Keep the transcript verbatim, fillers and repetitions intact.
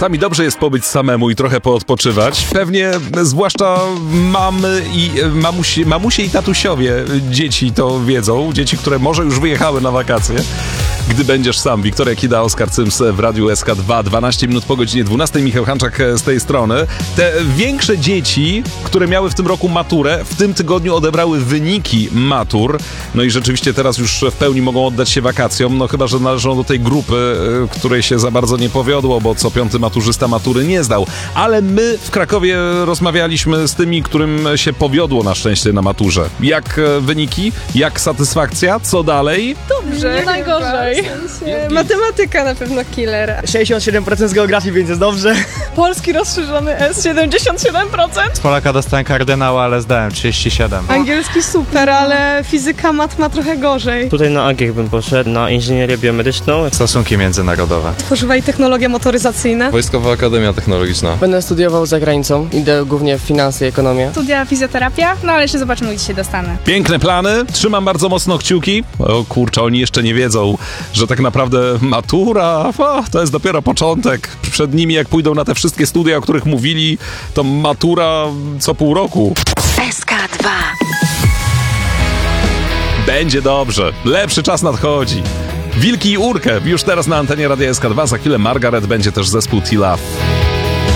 Czasami dobrze jest pobyć samemu i trochę poodpoczywać. Pewnie zwłaszcza mamy i mamusi, mamusie i tatusiowie dzieci to wiedzą. Dzieci, które może już wyjechały na wakacje. Gdy będziesz sam. Wiktoria Kida, Oskar Cyms w Radiu S K dwa. dwanaście minut po godzinie dwunastej. Michał Hanczak z tej strony. Te większe dzieci, które miały w tym roku maturę, w tym tygodniu odebrały wyniki matur. No i rzeczywiście teraz już w pełni mogą oddać się wakacjom. No chyba, że należą do tej grupy, której się za bardzo nie powiodło, bo co piąty maturzysta matury nie zdał. Ale my w Krakowie rozmawialiśmy z tymi, którym się powiodło na szczęście na maturze. Jak wyniki? Jak satysfakcja? Co dalej? Dobrze, nie najgorzej. W sensie matematyka na pewno killer. sześćdziesiąt siedem procent z geografii, więc jest dobrze. Polski rozszerzony S, siedemdziesiąt siedem procent. Z Polaka dostałem kardynała, ale zdałem trzydzieści siedem. Angielski super, ale fizyka, mat ma trochę gorzej. Tutaj na A G I bym poszedł, na inżynierię biomedyczną. Stosunki międzynarodowe. Tworzywa i technologie motoryzacyjne. Wojskowa Akademia Technologiczna. Będę studiował za granicą, idę głównie w finanse i ekonomię. Studia fizjoterapia, no ale jeszcze zobaczymy, gdzie się dostanę. Piękne plany, trzymam bardzo mocno kciuki. O kurczę, oni jeszcze nie wiedzą, że tak naprawdę matura o, to jest dopiero początek. Przed nimi, jak pójdą na te wszystkie studia, o których mówili, to matura co pół roku. S K dwa. Będzie dobrze. Lepszy czas nadchodzi. Wilki i Urkę już teraz na antenie Radia S K dwa. Za chwilę Margaret, będzie też zespół T-Love.